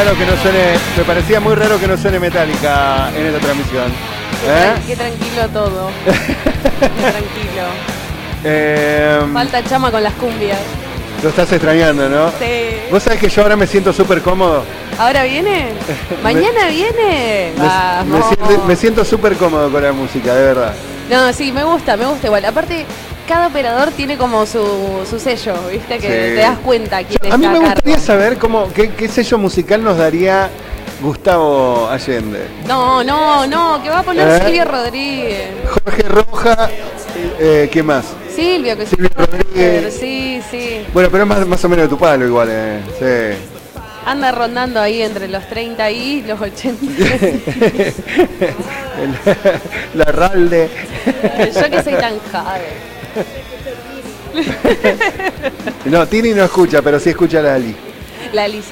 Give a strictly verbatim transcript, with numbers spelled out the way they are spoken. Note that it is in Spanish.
Raro que no suene, me parecía muy raro que no suene Metallica en esta transmisión. ¿Eh? Qué tranquilo todo. Qué tranquilo. Eh, Falta Chama con las cumbias. Lo estás extrañando, ¿no? Sí. Vos sabés que yo ahora me siento súper cómodo. ¿Ahora viene? ¿Mañana viene? Me, me Vamos. siento, me siento súper cómodo con la música, de verdad. No, sí, me gusta, me gusta igual. Aparte, cada operador tiene como su, su sello, ¿viste? Que Sí. te das cuenta quién Yo- está a mí me a gustaría cargo. saber cómo, qué, qué sello musical nos daría Gustavo Allende. No, no, no, que va a poner ¿Eh? Silvio Rodríguez. Jorge Roja, eh, ¿qué más? Silvio, que Silvio se Rodríguez. Sí, sí. Bueno, pero es más, más o menos de tu palo igual, eh. Sí. Anda rondando ahí entre los treinta y los ochenta. El- la Ralde. Yo que soy tan jade. No, Tini no escucha, pero sí escucha a la Ali. La Alicia.